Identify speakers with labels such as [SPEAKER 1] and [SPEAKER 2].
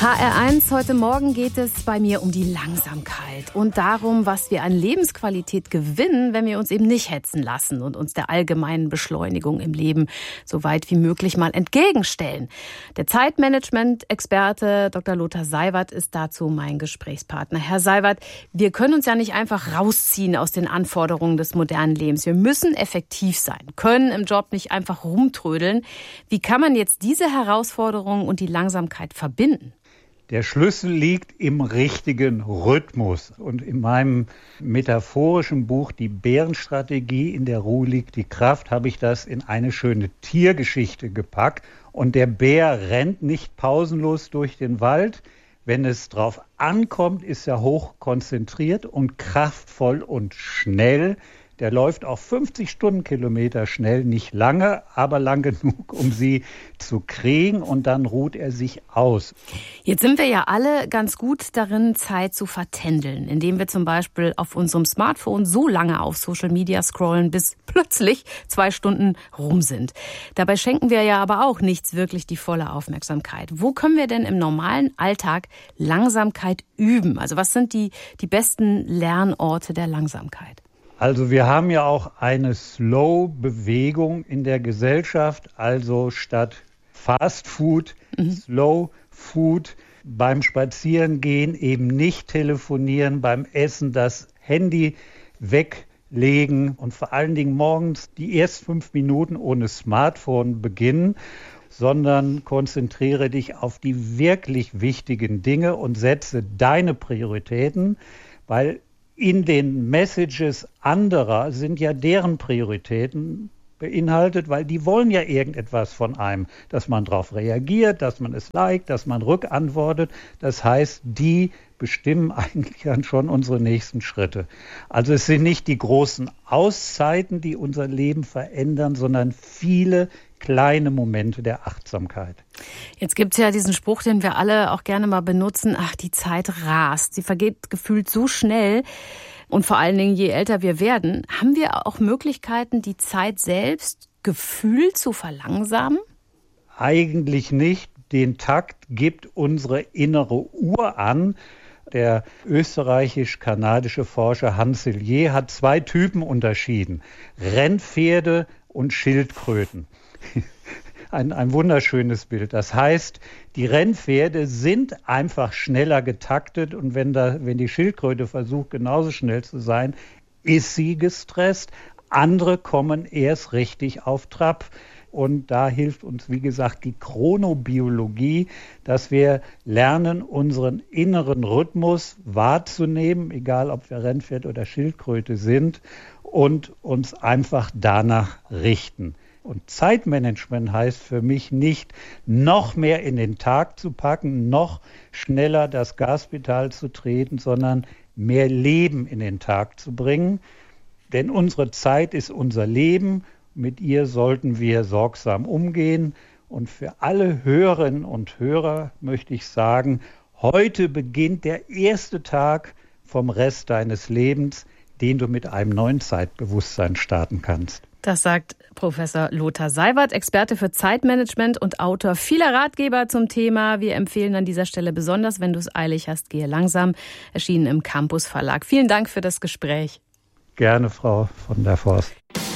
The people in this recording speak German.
[SPEAKER 1] HR1, heute Morgen geht es bei mir um die Langsamkeit und darum, was wir an Lebensqualität gewinnen, wenn wir uns eben nicht hetzen lassen und uns der allgemeinen Beschleunigung im Leben so weit wie möglich mal entgegenstellen. Der Zeitmanagement-Experte Dr. Lothar Seiwert ist dazu mein Gesprächspartner. Herr Seiwert, wir können uns ja nicht einfach rausziehen aus den Anforderungen des modernen Lebens. Wir müssen effektiv sein, können im Job nicht einfach rumtrödeln. Wie kann man jetzt diese Herausforderungen und die Langsamkeit verbinden?
[SPEAKER 2] Der Schlüssel liegt im richtigen Rhythmus. Und in meinem metaphorischen Buch Die Bärenstrategie, in der Ruhe liegt die Kraft, habe ich das in eine schöne Tiergeschichte gepackt. Und der Bär rennt nicht pausenlos durch den Wald. Wenn es drauf ankommt, ist er hoch konzentriert und kraftvoll und schnell. Der läuft auch 50 Stundenkilometer schnell, nicht lange, aber lang genug, um sie zu kriegen, und dann ruht er sich aus.
[SPEAKER 1] Jetzt sind wir ja alle ganz gut darin, Zeit zu vertändeln, indem wir zum Beispiel auf unserem Smartphone so lange auf Social Media scrollen, bis plötzlich 2 Stunden rum sind. Dabei schenken wir ja aber auch nichts wirklich die volle Aufmerksamkeit. Wo können wir denn im normalen Alltag Langsamkeit üben? Also was sind die besten Lernorte der Langsamkeit?
[SPEAKER 2] Also wir haben ja auch eine Slow-Bewegung in der Gesellschaft, also statt Fast Food, Slow Food, beim Spazierengehen eben nicht telefonieren, beim Essen das Handy weglegen und vor allen Dingen morgens die ersten 5 Minuten ohne Smartphone beginnen, sondern konzentriere dich auf die wirklich wichtigen Dinge und setze deine Prioritäten, weil in den Messages anderer sind ja deren Prioritäten beinhaltet, weil die wollen ja irgendetwas von einem, dass man darauf reagiert, dass man es liked, dass man rückantwortet. Das heißt, die bestimmen eigentlich dann schon unsere nächsten Schritte. Also es sind nicht die großen Auszeiten, die unser Leben verändern, sondern viele kleine Momente der Achtsamkeit.
[SPEAKER 1] Jetzt gibt es ja diesen Spruch, den wir alle auch gerne mal benutzen: Ach, die Zeit rast. Sie vergeht gefühlt so schnell. Und vor allen Dingen, je älter wir werden, haben wir auch Möglichkeiten, die Zeit selbst gefühlt zu verlangsamen?
[SPEAKER 2] Eigentlich nicht. Den Takt gibt unsere innere Uhr an. Der österreichisch-kanadische Forscher Hans Selye hat 2 Typen unterschieden: Rennpferde und Schildkröten. Ein wunderschönes Bild. Das heißt, die Rennpferde sind einfach schneller getaktet, und wenn die Schildkröte versucht, genauso schnell zu sein, ist sie gestresst. Andere kommen erst richtig auf Trab. Und da hilft uns, wie gesagt, die Chronobiologie, dass wir lernen, unseren inneren Rhythmus wahrzunehmen, egal ob wir Rennpferd oder Schildkröte sind, und uns einfach danach richten. Und Zeitmanagement heißt für mich nicht, noch mehr in den Tag zu packen, noch schneller das Gaspedal zu treten, sondern mehr Leben in den Tag zu bringen. Denn unsere Zeit ist unser Leben. Mit ihr sollten wir sorgsam umgehen. Und für alle Hörerinnen und Hörer möchte ich sagen, heute beginnt der erste Tag vom Rest deines Lebens, den du mit einem neuen Zeitbewusstsein starten kannst.
[SPEAKER 1] Das sagt Professor Lothar Seiwert, Experte für Zeitmanagement und Autor vieler Ratgeber zum Thema. Wir empfehlen an dieser Stelle besonders, wenn du es eilig hast, gehe langsam, erschienen im Campus Verlag. Vielen Dank für das Gespräch.
[SPEAKER 2] Gerne, Frau von der Forst.